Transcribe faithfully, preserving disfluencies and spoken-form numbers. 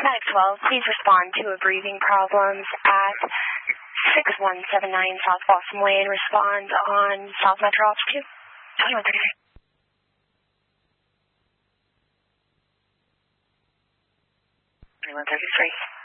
Paramedic twelve, please respond to a breathing problems at six one seven nine South Boston Way and respond on South Metro altitude twenty-one thirty-three. twenty-one thirty-three.